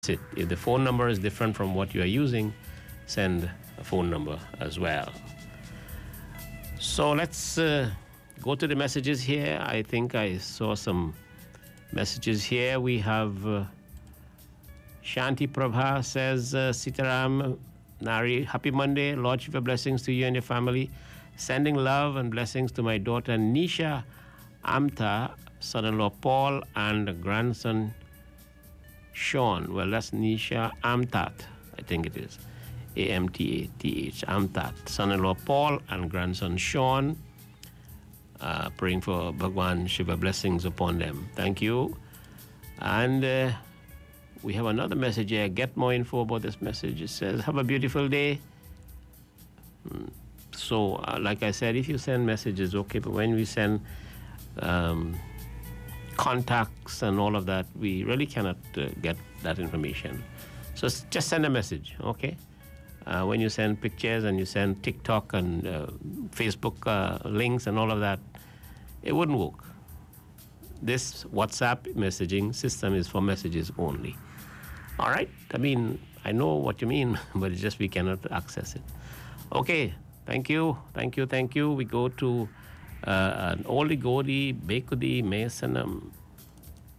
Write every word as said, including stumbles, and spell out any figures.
it. If the phone number is different from what you are using, send a phone number as well. So let's uh, go to the messages here. I think I saw some messages here. We have uh, Shanti Prabha says, uh, Sitaram Nari, happy Monday. Lord, give blessings to you and your family. Sending love and blessings to my daughter Nisha Amta, son-in-law Paul, and grandson Sean. Well, that's Nisha Amtat, I think it is. A M T A T H, Amtat. Son-in-law Paul and grandson Sean. Uh, praying for Bhagwan Shiva blessings upon them. Thank you. And uh, we have another message here. Get more info about this message. It says, have a beautiful day. So, uh, like I said, if you send messages, okay, but when we send um, contacts and all of that, we really cannot uh, get that information. So just send a message, okay? Uh, when you send pictures and you send TikTok and uh, Facebook uh, links and all of that, it wouldn't work. This WhatsApp messaging system is for messages only. All right? I mean, I know what you mean, but it's just we cannot access it. Okay, thank you, thank you, thank you. We go to uh, an oldie goldie, Bekudi, Masanam.